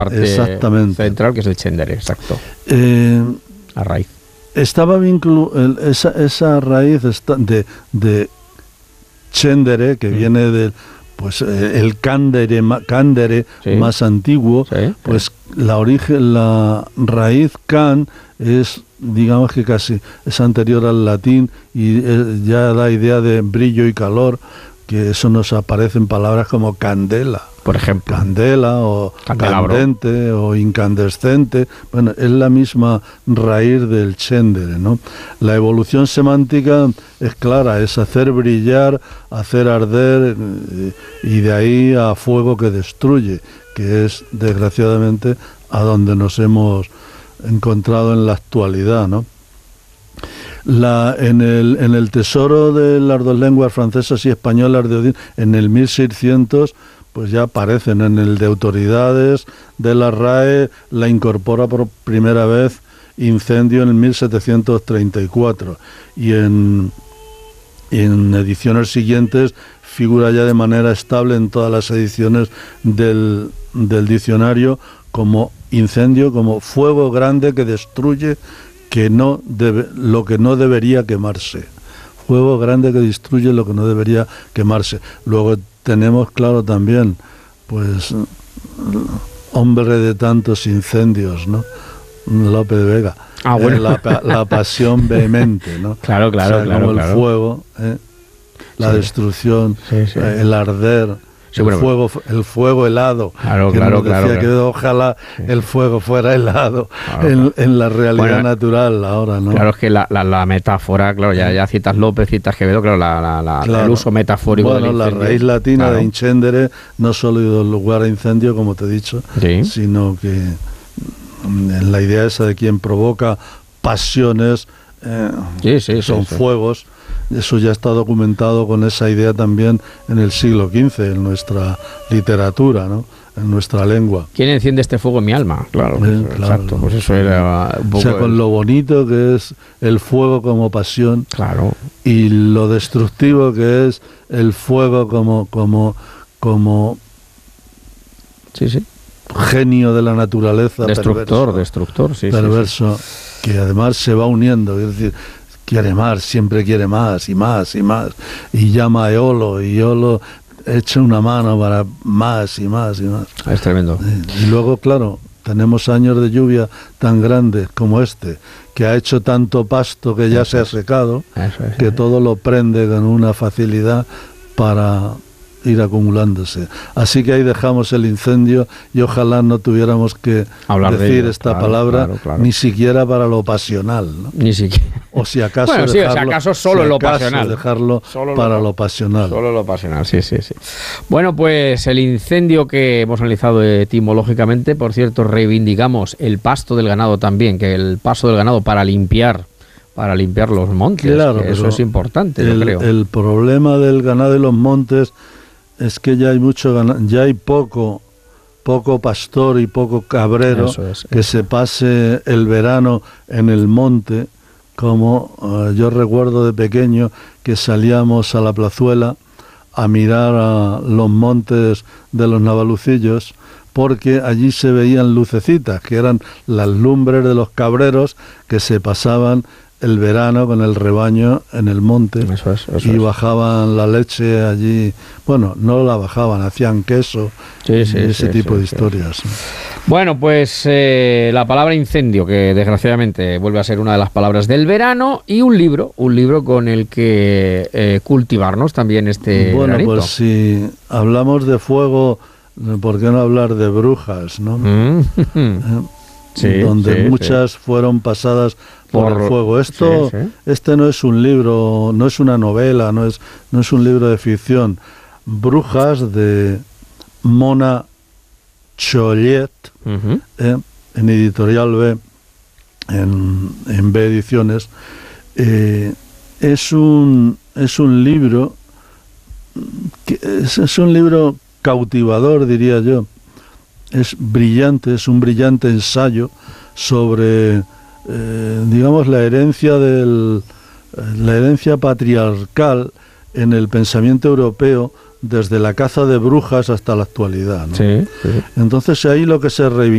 parte central, que es el Chendere, exacto. La raíz. Estaba esa raíz de Chendere, que viene del el cándere más antiguo, pues la raíz can es, digamos que casi es anterior al latín y ya da idea de brillo y calor, que eso nos aparece en palabras como candela, por ejemplo. Candela o candente o incandescente. Bueno, es la misma raíz del Chendere, ¿no? La evolución semántica es clara, es hacer brillar, hacer arder, y de ahí a fuego que destruye, que es desgraciadamente a donde nos hemos encontrado en la actualidad, ¿no? En el tesoro de las dos lenguas francesas y españolas de Odín, en el 1600, pues ya aparecen en el de autoridades de la RAE, la incorpora por primera vez incendio en el 1734, y en ediciones siguientes figura ya de manera estable en todas las ediciones del diccionario como incendio, como fuego grande que destruye lo que no debería quemarse. Fuego grande que destruye lo que no debería quemarse. Luego tenemos, claro, también, pues, hombre de tantos incendios, ¿no? Lope de Vega. Bueno. La pasión vehemente, ¿no? Claro, o sea, como el fuego, la destrucción, el arder. Sí, el fuego helado. Claro. Que ojalá el fuego fuera helado en la realidad natural ahora, ¿no? Claro, es que la metáfora, claro, ya citas López, citas Quevedo, claro, el uso metafórico. Bueno, la raíz latina de incendere no solo dio lugar a incendio, como te he dicho, sino que la idea esa de quien provoca pasiones son fuegos. Eso ya está documentado con esa idea también en el siglo XV, en nuestra literatura, ¿no? En nuestra lengua. ¿Quién enciende este fuego en mi alma? Claro, exacto. Pues eso era un poco, o sea, con lo bonito que es el fuego como pasión, claro, y lo destructivo que es el fuego como genio de la naturaleza, destructor, perverso, que además se va uniendo, es decir, quiere más, siempre quiere más y más y más, y llama a Iolo, y Iolo echa una mano para más y más y más. Es tremendo. Y luego, claro, tenemos años de lluvia tan grandes como este, que ha hecho tanto pasto que ya se ha secado, que todo lo prende con una facilidad para ir acumulándose. Así que ahí dejamos el incendio, y ojalá no tuviéramos que decir esta palabra, ni siquiera para lo pasional, ¿no? Ni siquiera. O si acaso, solo lo pasional. Dejarlo para lo pasional. Solo lo pasional, sí. Bueno, pues el incendio que hemos analizado etimológicamente, por cierto, reivindicamos el pasto del ganado también, que el paso del ganado para limpiar los montes, claro, eso es importante, yo creo. El problema del ganado y los montes es que ya hay mucho ganado, ya hay poco pastor y poco cabrero que se pase el verano en el monte, como yo recuerdo de pequeño que salíamos a la plazuela a mirar a los montes de los Navalucillos, porque allí se veían lucecitas, que eran las lumbres de los cabreros que se pasaban el verano con el rebaño en el monte, y bajaban la leche allí, bueno, no la bajaban, hacían queso, ese tipo de historias. Bueno, pues la palabra incendio, que desgraciadamente vuelve a ser una de las palabras del verano, y un libro con el que cultivarnos también este veranito. Pues si hablamos de fuego, ¿por qué no hablar de brujas, no? Donde muchas fueron pasadas por el fuego. Este no es un libro, no es una novela, no es un libro de ficción. Brujas, de Mona Chollet, en Editorial B, en B Ediciones. Es un libro es un libro cautivador, diría yo. Es brillante, es un brillante ensayo sobre digamos la herencia patriarcal en el pensamiento europeo desde la caza de brujas hasta la actualidad, ¿no? Sí. Entonces ahí lo que se reivindica